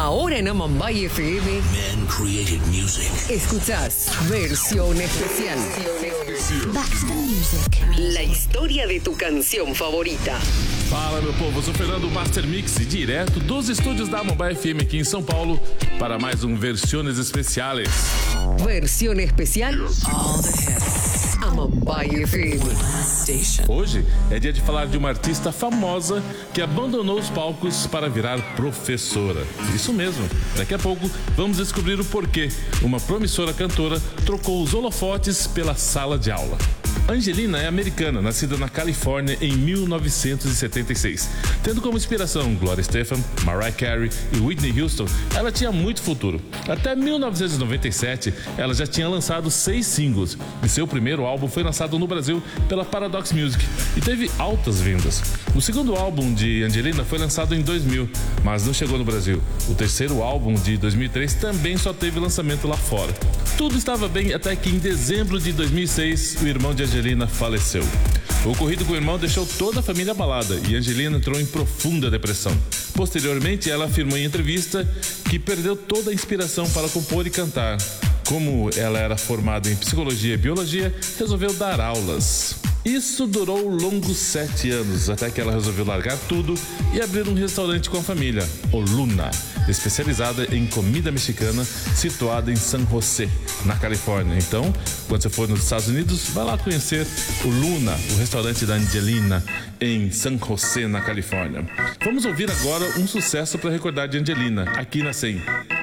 Ahora en Amambay FM. Men created music. Escuchás Versión Especial. Back to the music. La historia de tu canción favorita. Fala, meu povo, eu sou Fernando Master Mix, direto dos estúdios da Amambay FM aqui em São Paulo para mais um Versiones Especiales. Versión Especial. All the hits. Amambay FM. Station. Hoje é dia de falar de uma artista famosa que abandonou os palcos para virar professora. Isso mesmo, daqui a pouco vamos descobrir o porquê uma promissora cantora trocou os holofotes pela sala de aula. Angelina é americana, nascida na Califórnia em 1976. Tendo como inspiração Gloria Estefan, Mariah Carey e Whitney Houston, ela tinha muito futuro. Até 1997, ela já tinha lançado 6 singles e seu primeiro álbum foi lançado no Brasil pela Paradox Music e teve altas vendas. O segundo álbum de Angelina foi lançado em 2000, mas não chegou no Brasil. O terceiro álbum, de 2003, também só teve lançamento lá fora. Tudo estava bem até que em dezembro de 2006, o irmão de Angelina faleceu. O ocorrido com o irmão deixou toda a família abalada e Angelina entrou em profunda depressão. Posteriormente, ela afirmou em entrevista que perdeu toda a inspiração para compor e cantar. Como ela era formada em psicologia e biologia, resolveu dar aulas. Isso durou longos 7 anos, até que ela resolveu largar tudo e abrir um restaurante com a família, o Luna, especializada em comida mexicana, situada em San José, na Califórnia. Então, quando você for nos Estados Unidos, vai lá conhecer o Luna, o restaurante da Angelina, em San José, na Califórnia. Vamos ouvir agora um sucesso para recordar de Angelina, aqui na 100.